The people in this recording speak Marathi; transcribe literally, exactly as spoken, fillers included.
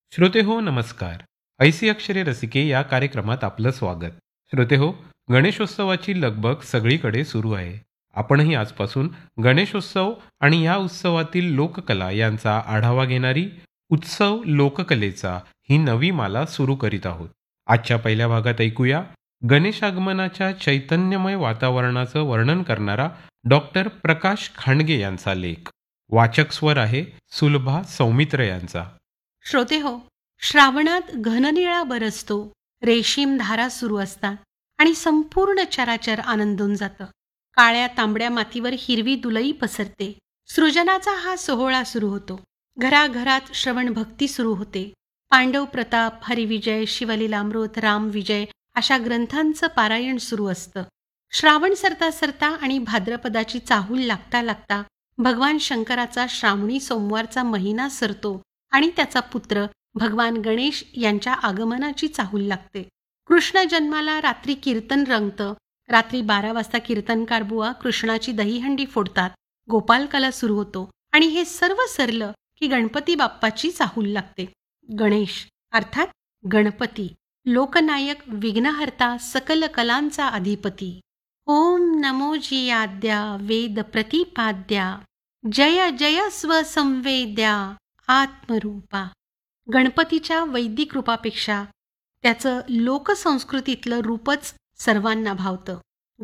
श्रोते हो नमस्कार. ऐसी अक्षरे रसिके या कार्यक्रमात आपलं स्वागत. श्रोते हो, गणेशोत्सवाची लगबग सगळीकडे सुरू आहे. आपणही आजपासून गणेशोत्सव आणि या उत्सवातील लोककला यांचा आढावा घेणारी उत्सव लोककलेचा ही नवी माला सुरू करीत आहोत. आजच्या पहिल्या भागात ऐकूया गणेश आगमनाच्या चैतन्यमय वातावरणाचं वर्णन करणारा डॉक्टर प्रकाश खांडगे यांचा लेख. वाचक स्वर आहे सुलभा सौमित्र यांचा. श्रोते हो, श्रावणात घननिळा बरसतो, रेशीम धारा सुरू असतात आणि संपूर्ण चराचर आनंदून जातं. काळ्या तांबड्या मातीवर हिरवी दुलई पसरते. सृजनाचा हा सोहळा सुरू होतो. घराघरात श्रवण भक्ती सुरू होते. पांडव प्रताप, हरिविजय, शिवलीलामृत, रामविजय अशा ग्रंथांचं पारायण सुरू असतं. श्रावण सरता सरता आणि भाद्रपदाची चाहूल लागता लागता भगवान शंकराचा श्रावणी सोमवारचा महिना सरतो आणि त्याचा पुत्र भगवान गणेश यांच्या आगमनाची चाहूल लागते. कृष्ण जन्माला रात्री कीर्तन रंगतं. रात्री बारा वाजता कीर्तनकार बुवा कृष्णाची दहीहंडी फोडतात. गोपालकाला सुरू होतो आणि हे सर्व सरलं की गणपती बाप्पाची चाहूल लागते. गणेश अर्थात गणपती, लोकनायक, विघ्नहर्ता, सकल कलांचा अधिपती. ओम नमो जियाद्या वेद प्रतिपाद्या, जय जय स्वसंवेद्या आत्मरूपा. गणपतीच्या वैदिक रूपापेक्षा त्याचं लोकसंस्कृतीतलं रूपच सर्वांना भावतं.